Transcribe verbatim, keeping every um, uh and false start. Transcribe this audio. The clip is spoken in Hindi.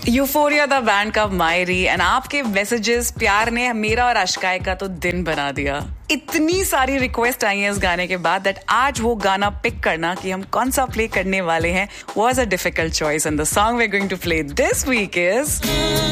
यूफोरिया द बैंड का मायरी एंड आपके मैसेजेस प्यार ने मेरा और अश्काय का तो दिन बना दिया. इतनी सारी रिक्वेस्ट आई हैं इस गाने के बाद दैट आज वो गाना पिक करना कि हम कौन सा प्ले करने वाले हैं was a difficult choice. And the song we are going to play this week is